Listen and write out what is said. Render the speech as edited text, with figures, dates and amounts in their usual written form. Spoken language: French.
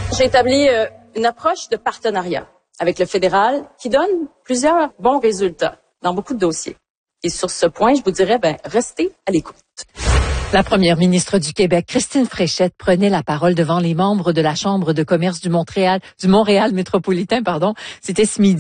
J'ai établi une approche de partenariat avec le fédéral qui donne plusieurs bons résultats dans beaucoup de dossiers. Et sur ce point, je vous dirais, restez à l'écoute. La première ministre du Québec, Christine Fréchette, prenait la parole devant les membres de la Chambre de commerce du Montréal métropolitain, C'était ce midi.